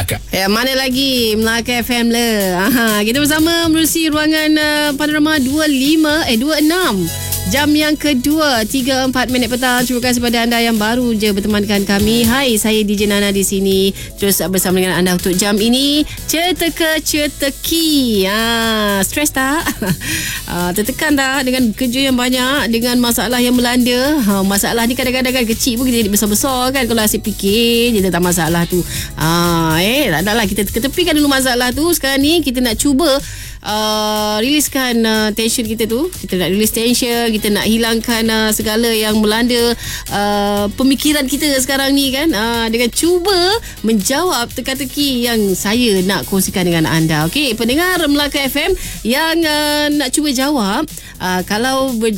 Melaka. Ya, mana lagi Melaka FM lah. Kita bersama menerusi ruangan Panorama 26 jam yang kedua 3-4 minit petang. Terima kasih kepada anda yang baru je bertemankan kami. Hai, saya DJ Nana di sini terus bersama dengan anda untuk jam ini. Ceteka-ceteki. Stres tak? Tertekan tak dengan kerja yang banyak, dengan masalah yang melanda? Masalah ni kadang-kadang kan kecil pun kita jadi besar-besar kan. Kalau asyik fikir je tentang masalah tu. Tak ada lah, kita ketepikan dulu masalah tu. Sekarang ni kita nak cuba riliskan tension kita tu. Kita nak release tension, kita nak hilangkan segala yang melanda pemikiran kita sekarang ni kan, dengan cuba menjawab teka-teki yang saya nak kongsikan dengan anda. Okey, pendengar Melaka FM yang nak cuba jawab, kalau